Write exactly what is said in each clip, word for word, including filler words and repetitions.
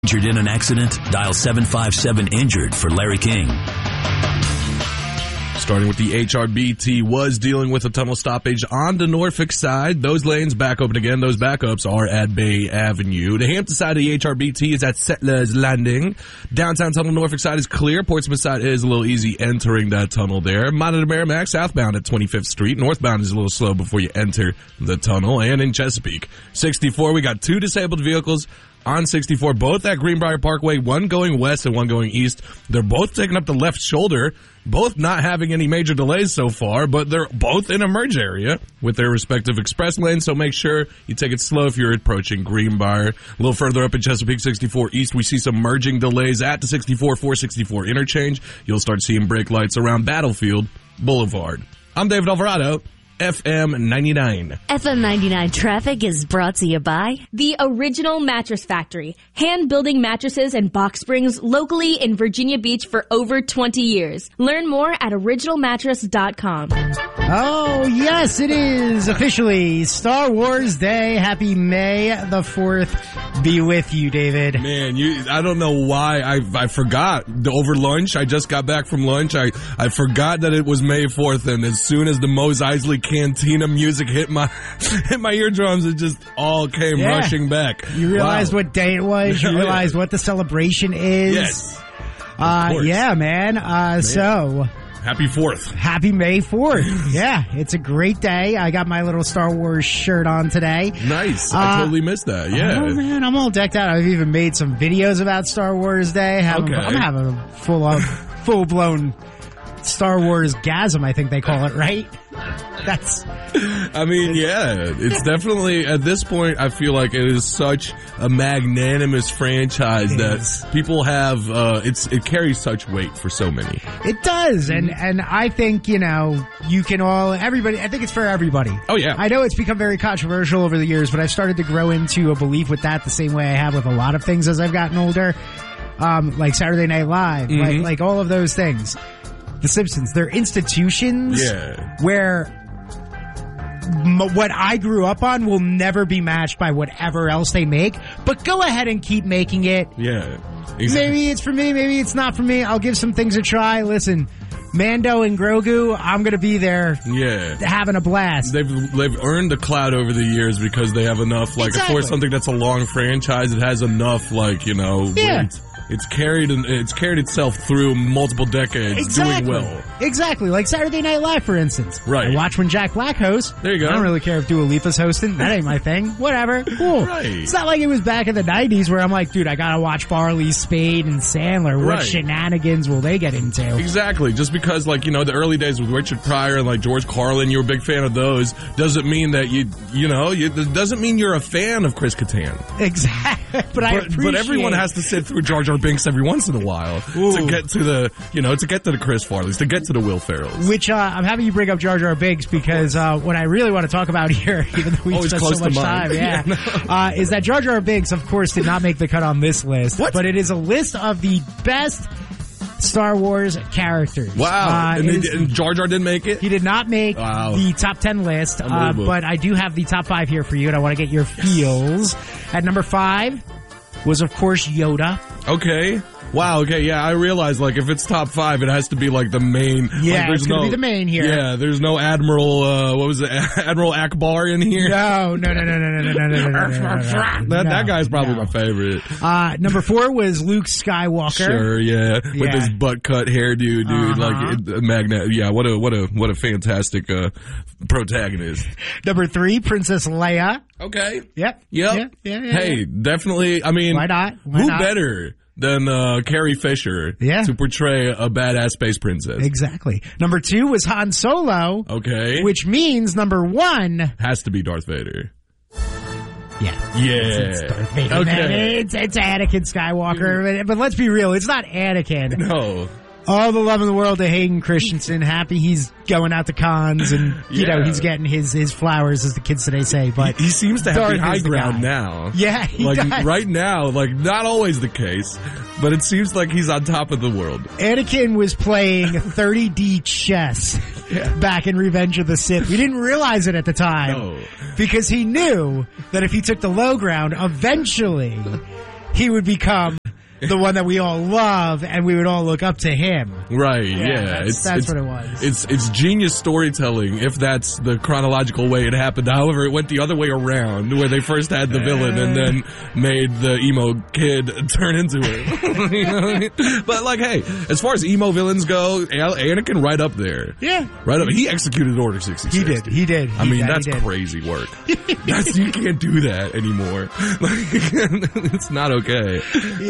Injured in an accident? Dial seven five seven injured for Larry King. Starting with the H R B T was dealing with a tunnel stoppage on the Norfolk side. Those lanes back open again. Those backups are at Bay Avenue. The Hampton side of the H R B T is at Settlers Landing. Downtown tunnel Norfolk side is clear. Portsmouth side is a little easy entering that tunnel there. Monitor Merrimack southbound at twenty-fifth Street. Northbound is a little slow before you enter the tunnel. And in Chesapeake, sixty-four, we got two disabled vehicles on sixty-four, both at Greenbrier Parkway, one going west and one going east. They're both taking up the left shoulder, both not having any major delays so far, but they're both in a merge area with their respective express lanes, so make sure you take it slow if you're approaching Greenbrier. A little further up in Chesapeake, sixty-four East, we see some merging delays at the sixty-four four sixty-four interchange. You'll start seeing brake lights around Battlefield Boulevard. I'm David Alvarado. F M ninety-nine. F M ninety-nine traffic is brought to you by The Original Mattress Factory. Hand building mattresses and box springs locally in Virginia Beach for over twenty years. Learn more at original mattress dot com. Oh, yes, it is officially Star Wars Day. Happy May the fourth be with you, David. Man, you, I don't know why I I forgot. Over lunch, I just got back from lunch. I, I forgot that it was May fourth, and as soon as the Mos Eisley Cantina music hit my hit my eardrums, it just all came yeah. rushing back. You realized wow. what day it was. You yeah. realized what the celebration is. Yes. Uh, yeah, man. Uh, man. So. Happy fourth. Happy May fourth. Yeah, it's a great day. I got my little Star Wars shirt on today. Nice. Uh, I totally missed that. Yeah. Oh, man, I'm all decked out. I've even made some videos about Star Wars Day. Have, okay. I'm having a full on, full-blown Star Wars gasm, I think they call it, right? That's. I mean, yeah, it's definitely, at this point, I feel like it is such a magnanimous franchise that people have, uh, it's, it carries such weight for so many. It does. And, and I think, you know, you can all, everybody, I think it's for everybody. Oh, yeah. I know it's become very controversial over the years, but I've started to grow into a belief with that the same way I have with a lot of things as I've gotten older. Um, like Saturday Night Live, mm-hmm. like, like all of those things. The Simpsons, they're institutions yeah. where m- what I grew up on will never be matched by whatever else they make, but go ahead and keep making it. Yeah. Exactly. Maybe it's for me, maybe it's not for me. I'll give some things a try. Listen, Mando and Grogu, I'm going to be there yeah. having a blast. They've they've earned the clout over the years because they have enough, like, exactly. for something that's a long franchise, it has enough, like, you know, yeah. weight. It's carried it's carried itself through multiple decades, exactly. doing well. Exactly, like Saturday Night Live, for instance. Right. I watch when Jack Black hosts. There you go. I don't really care if Dua Lipa's hosting. That ain't my thing. Whatever. Cool. Right. It's not like it was back in the nineties where I'm like, dude, I gotta watch Farley, Spade, and Sandler. What right. shenanigans will they get into? Exactly. Just because, like, you know, the early days with Richard Pryor and, like, George Carlin, you're a big fan of those, doesn't mean that you, you know, you, doesn't mean you're a fan of Chris Kattan. Exactly. But I but, appreciate But everyone has to sit through Jar Jar Binks every once in a while Ooh. to get to the, you know, to get to the Chris Farleys, to get to the Will Ferrells. Which, uh, I'm happy you bring up Jar Jar Binks because, uh, what I really want to talk about here, even though we've Always spent close so much to time, yeah, yeah no. uh, is that Jar Jar Binks, of course, did not make the cut on this list. What? But it is a list of the best Star Wars characters. Wow. Uh, and, is, they, and Jar Jar didn't make it? He did not make wow. the top ten list, uh, but I do have the top five here for you, and I want to get your feels. At number five was, of course, Yoda. Okay. Wow, okay, yeah, I realize, like, if it's top five, it has to be, like, the main. Yeah, like, there's it's gonna no, be the main here. Yeah, there's no Admiral, uh, what was it, Admiral Akbar in here? No, no, no, no, no, no, no, no, no, no, no, no. That, no, that guy's probably no. my favorite. Uh, number four was Luke Skywalker. Sure, yeah, with yeah. his butt cut hairdo, dude, uh-huh. like, it, magnet, yeah, what a, what a, what a fantastic, uh, protagonist. Number three, Princess Leia. Okay. Yep. Yep. Yeah, yeah, yeah, hey, yeah. definitely, I mean. Why not? Why who not? better than uh, Carrie Fisher yeah. to portray a badass space princess? Exactly. Number two was Han Solo. Okay. Which means number one has to be Darth Vader. Yeah. Yeah. It's, it's Darth Vader, okay. man. It's, it's Anakin Skywalker. But let's be real. It's not Anakin. No. All the love in the world to Hayden Christensen. Happy he's going out to cons and, you yeah. know, he's getting his, his flowers, as the kids today say. But he, he seems to have Darth the high the ground guy. now. Yeah, he like does. right now, like not always the case, but it seems like he's on top of the world. Anakin was playing thirty D chess yeah. back in Revenge of the Sith. We didn't realize it at the time No. because he knew that if he took the low ground, eventually he would become the one that we all love, and we would all look up to him. Right, Yeah, yeah. that's- it's, that's it's, what it was. It's it's genius storytelling, if that's the chronological way it happened. However, it went the other way around, where they first had the villain and then made the emo kid turn into it. You know what I mean? But, like, hey, as far as emo villains go, Anakin right up there. Yeah. Right up. He executed Order sixty-six. He did. He did. I He- mean, yeah, he that's did. crazy work. That's, you can't do that anymore. Like, it's not okay.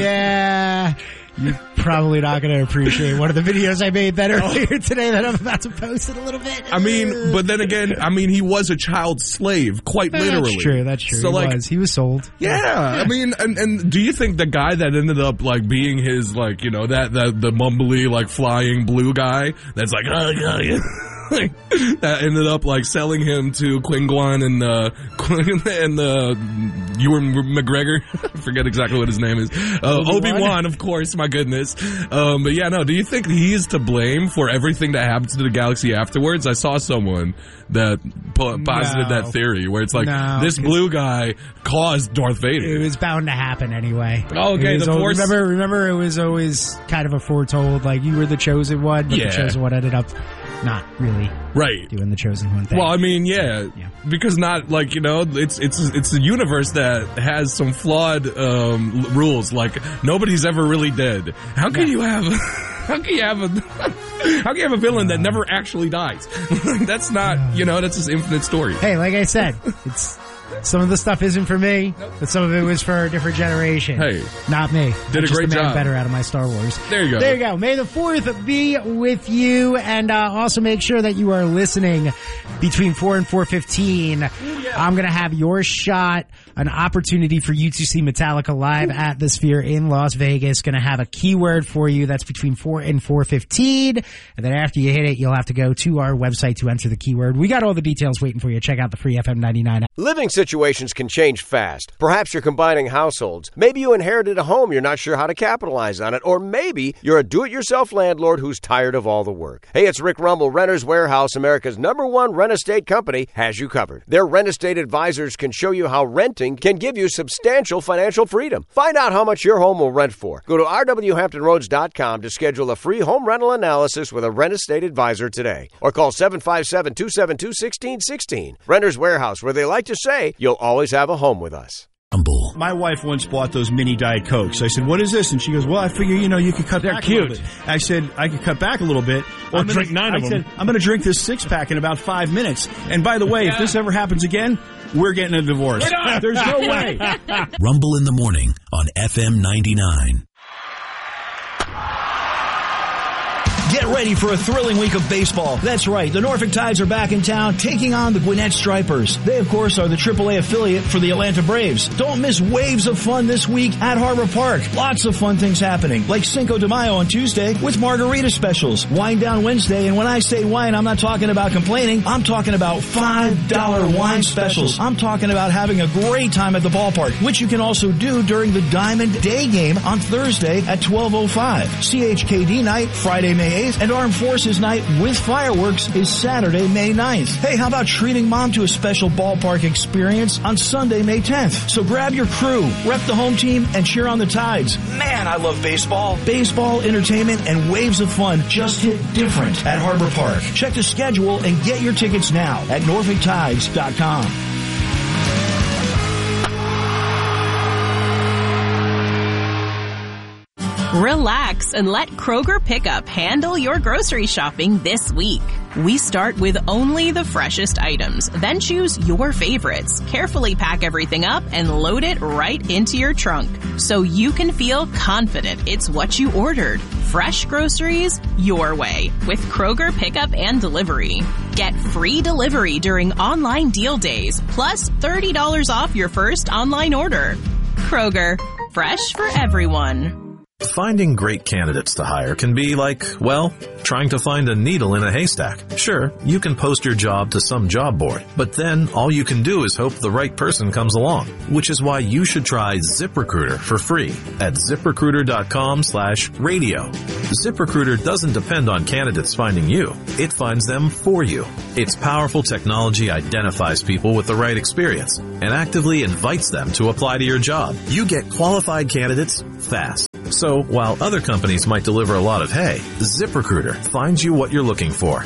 Yeah. You're probably not going to appreciate one of the videos I made that earlier today that I'm about to post in a little bit. I mean, but then again, I mean, he was a child slave, quite literally. That's true. That's true. So, he like, was. He was sold. yeah, I mean, and, and do you think the guy that ended up, like, being his, like, you know, that, that, the mumbly, like, flying blue guy, that's like, oh, yeah, yeah. Like, that ended up like selling him to Qui-Gon and uh and uh Ewan McGregor. I forget exactly what his name is. Uh, Obi-Wan? Obi-Wan, of course, my goodness. Um but yeah, no, do you think he is to blame for everything that happens to the galaxy afterwards? I saw someone that po- posited No. that theory where it's like No, this blue guy caused Darth Vader. It was bound to happen anyway. Oh, okay, It was the al- Force- Remember, remember, it was always kind of a foretold, like you were the chosen one, but Yeah. the chosen one ended up not really Right. doing the chosen one thing. Well, I mean, yeah, Yeah. because not like you know, it's it's it's a universe that has some flawed um, l- rules. Like nobody's ever really dead. How can Yeah. you have? How can you have a? How can you have a villain that never actually dies? That's not, you know, that's this infinite story. Hey, like I said, it's some of the stuff isn't for me, but some of it was for a different generation. Hey. Not me. Did a I'm just great the man job. better out of my Star Wars. There you go. There you go. May the fourth be with you, and uh, also make sure that you are listening between four and four fifteen. I'm going to have your shot, an opportunity for you to see Metallica live at the Sphere in Las Vegas. Going to have a keyword for you that's between four and four fifteen, and then after you hit it, you'll have to go to our website to enter the keyword. We got all the details waiting for you. Check out the free F M ninety-nine app. Living situations can change fast. Perhaps you're combining households. Maybe you inherited a home, you're not sure how to capitalize on it. Or maybe you're a do-it-yourself landlord who's tired of all the work. Hey, it's Rick Rumble. Renters Warehouse, America's number one rent estate company, has you covered. Their rent estate advisors can show you how renting can give you substantial financial freedom. Find out how much your home will rent for. Go to r w hampton roads dot com to schedule a free home rental analysis with a rent estate advisor today. Or call seven five seven, two seven two, one six one six. Renters Warehouse, where they like to say, you'll always have a home with us. Rumble. My wife once bought those mini Diet Cokes. I said, what is this? And she goes, well, I figure, you know, you could cut They're back cute. a little bit. I said, I could cut back a little bit. Or I'm gonna- drink nine of I them. said, I'm going to drink this six-pack in about five minutes. And by the way, if this ever happens again, we're getting a divorce. There's no way. Rumble in the morning on F M ninety-nine. Get ready for a thrilling week of baseball. That's right. The Norfolk Tides are back in town taking on the Gwinnett Stripers. They, of course, are the triple A affiliate for the Atlanta Braves. Don't miss waves of fun this week at Harbor Park. Lots of fun things happening, like Cinco de Mayo on Tuesday with margarita specials, Wine Down Wednesday, and when I say wine, I'm not talking about complaining. I'm talking about five dollar wine specials. I'm talking about having a great time at the ballpark, which you can also do during the Diamond Day game on Thursday at twelve oh five. C H K D night, Friday, May eighth, and Armed Forces night with fireworks is Saturday, May ninth. Hey, how about treating mom to a special ballpark experience on Sunday, May tenth? So grab your crew, rep the home team, and cheer on the Tides. Man, I love baseball. Baseball, entertainment, and waves of fun just hit different at Harbor Park. Check the schedule and get your tickets now at norfolk tides dot com. Relax and let Kroger Pickup handle your grocery shopping this week. We start with only the freshest items, then choose your favorites, carefully pack everything up, and load it right into your trunk so you can feel confident it's what you ordered. Fresh groceries your way with Kroger Pickup and Delivery. Get free delivery during online deal days, plus thirty dollars off your first online order. Kroger, fresh for everyone. Finding great candidates to hire can be like, well, trying to find a needle in a haystack. Sure, you can post your job to some job board, but then all you can do is hope the right person comes along, which is why you should try ZipRecruiter for free at ZipRecruiter.com slash radio. ZipRecruiter doesn't depend on candidates finding you. It finds them for you. Its powerful technology identifies people with the right experience and actively invites them to apply to your job. You get qualified candidates fast. So while other companies might deliver a lot of hay, ZipRecruiter finds you what you're looking for.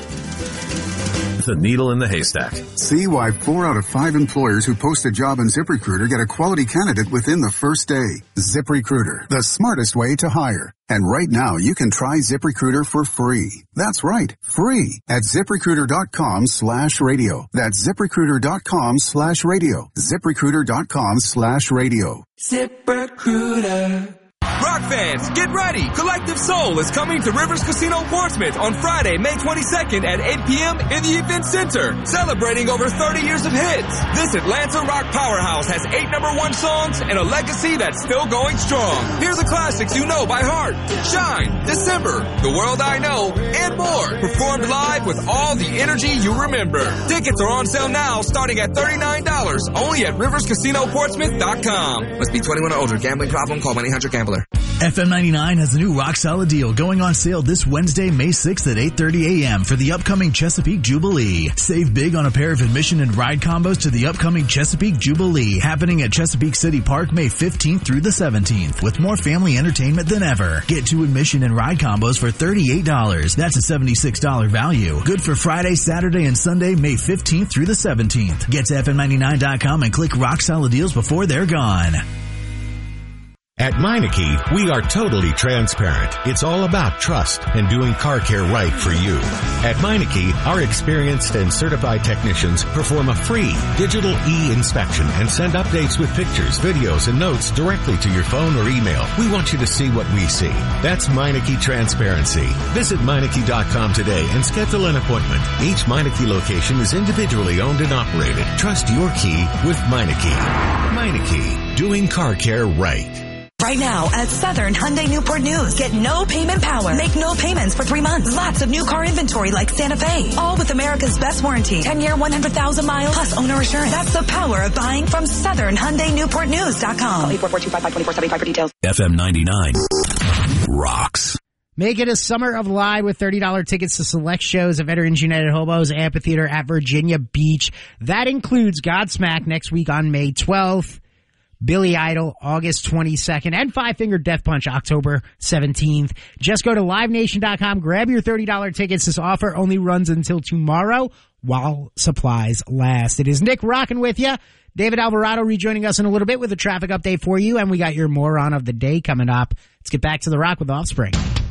The needle in the haystack. See why four out of five employers who post a job in ZipRecruiter get a quality candidate within the first day. ZipRecruiter, the smartest way to hire. And right now, you can try ZipRecruiter for free. That's right, free at ZipRecruiter.com slash radio. That's ZipRecruiter.com slash radio. ZipRecruiter.com slash radio. ZipRecruiter. Rock fans, get ready! Collective Soul is coming to Rivers Casino Portsmouth on Friday, May twenty-second at eight p.m. in the Event Center, celebrating over thirty years of hits. This Atlanta rock powerhouse has eight number one songs and a legacy that's still going strong. Hear the classics you know by heart: Shine, December, The World I Know, and more. Performed live with all the energy you remember. Tickets are on sale now, starting at thirty-nine dollars, only at rivers casino portsmouth dot com. Must be twenty-one or older. Gambling problem? Call one eight hundred gambler. F M ninety-nine has a new rock solid deal going on sale this Wednesday, May sixth at eight thirty a.m. for the upcoming Chesapeake Jubilee. Save big on a pair of admission and ride combos to the upcoming Chesapeake Jubilee, happening at Chesapeake City Park May fifteenth through the seventeenth, with more family entertainment than ever. Get two admission and ride combos for thirty-eight dollars. That's a seventy-six dollars value. Good for Friday, Saturday, and Sunday, May fifteenth through the seventeenth. Get to F M ninety-nine dot com and click rock solid deals before they're gone. At Meineke, we are totally transparent. It's all about trust and doing car care right for you. At Meineke, our experienced and certified technicians perform a free digital e-inspection and send updates with pictures, videos, and notes directly to your phone or email. We want you to see what we see. That's Meineke Transparency. Visit Meineke dot com today and schedule an appointment. Each Meineke location is individually owned and operated. Trust your key with Meineke. Meineke, doing car care right. Right now at Southern Hyundai Newport News. Get no payment power. Make no payments for three months. Lots of new car inventory like Santa Fe. All with America's best warranty. ten year, one hundred thousand miles plus owner assurance. That's the power of buying from Southern Hyundai Newport News dot com. Call eight four four, two five five, two four seven five for details. F M ninety-nine rocks. Make it a summer of live with thirty dollars tickets to select shows at Veterans United Hobos Amphitheater at Virginia Beach. That includes Godsmack next week on May twelfth. Billy Idol, August twenty-second, and Five Finger Death Punch, October seventeenth. Just go to live nation dot com, grab your thirty dollars tickets. This offer only runs until tomorrow while supplies last. It is Nick rocking with you. David Alvarado rejoining us in a little bit with a traffic update for you, and we got your moron of the day coming up. Let's get back to the rock with Offspring.